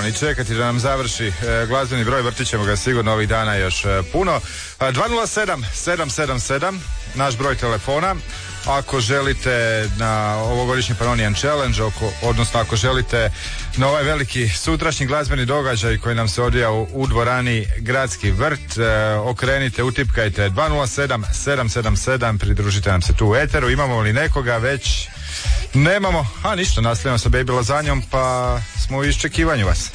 ni čekati da nam završi glazbeni broj, vrtit ćemo ga sigurno ovih dana još puno. 207-777, naš broj telefona. Ako želite na ovogodišnji Pannonian Challenge, odnosno ako želite na ovaj veliki sutrašnji glazbeni događaj koji nam se odvija u dvorani Gradski vrt, okrenite, utipkajte 207-777, pridružite nam se tu u eteru. Imamo li nekoga već? Nemamo, a ništa, nastavljamo sa Baby Lazanjom, pa smo u iščekivanju vas.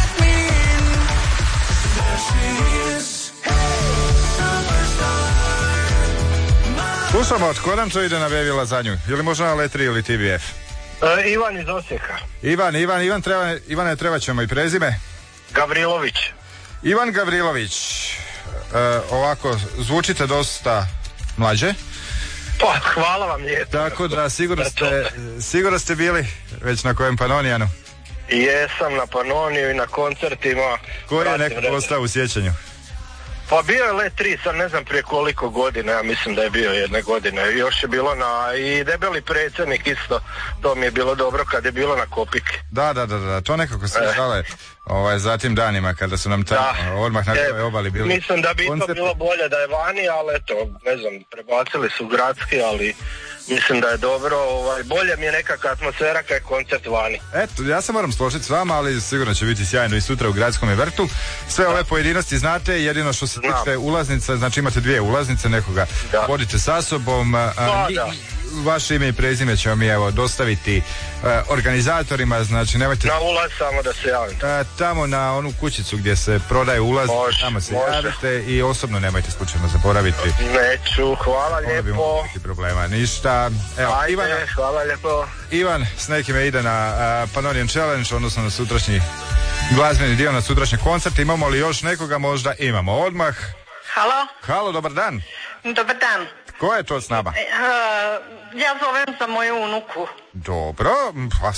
Slušamo, tko nam to ide na Baby Lazanju? Ili možda na Letri ili TBF? Ivan iz Osijeka. Ivane, treba ćemo i prezime? Gavrilović. Ivan Gavrilović. Ovako, zvučite dosta mlađe. Pa, hvala vam lijepo. Tako da, sigurno ste bili već na kojem Pannonianu? Jesam na Pannoniju i na koncertima. Koji je nekako ostao u sjećanju? Pa bio je Let 3, sad ne znam prije koliko godina, ja mislim da je bio jedne godine. Još je bilo i Debeli predsjednik isto, to mi je bilo dobro kad je bilo na Kopiki. Da, to nekako se žale za tim danima kada su nam tamo odmah na toj obali bili. Mislim da bi to bilo bolje da je vani, ali eto, ne znam, prebacili su gradski, ali mislim da je dobro, bolje mi je nekakva atmosfera kad je koncert vani. Eto, ja se moram složiti s vama, ali sigurno će biti sjajno i sutra u Gradskom vrtu. Sve ove pojedinosti znate, jedino što se tiče ulaznice, znači imate 2 ulaznice, nekoga vodite sa sobom. Vaše ime i prezime ćemo mi dostaviti organizatorima, znači nemojte... Na ulaz samo da se javite. Tamo na onu kućicu gdje se prodaje ulaz, tamo se javite i osobno nemojte slučajno zaboraviti. Neću, hvala lijepo. Bi moglo biti problema, ništa. Evo, ajde, hvala lijepo. Ivan s nekime ide na Pannonian Challenge, odnosno na sutrašnji glazbeni dio, na sutrašnji koncert. Imamo li još nekoga? Možda imamo odmah. Halo, dobar dan. Dobar dan. Ko je to s nama? Ja zovem za moju unuku. Dobro, pa